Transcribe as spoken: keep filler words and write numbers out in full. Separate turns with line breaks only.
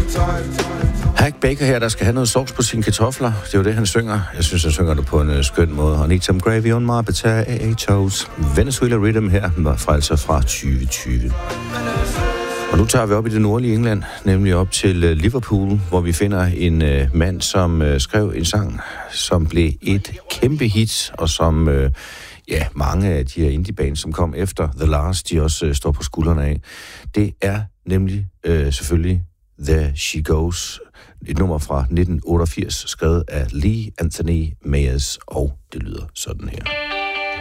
Hack Baker her, der skal have noget sovs på sine kartofler. Det er jo det, han synger. Jeg synes, han synger det på en uh, skøn måde. Og need some gravy on my potatoes. Venezuela Rhythm her, fra altså fra tyve tyve. Og nu tager vi op i det nordlige England, nemlig op til uh, Liverpool, hvor vi finder en uh, mand, som uh, skrev en sang, som blev et kæmpe hit, og som uh, ja, mange af de her indie-bands, som kom efter The Last, de også uh, står på skuldrene af. Det er nemlig uh, selvfølgelig There She Goes, et nummer fra nitten otteogfirs, skrevet af Lee Anthony Meyers, og det lyder sådan her.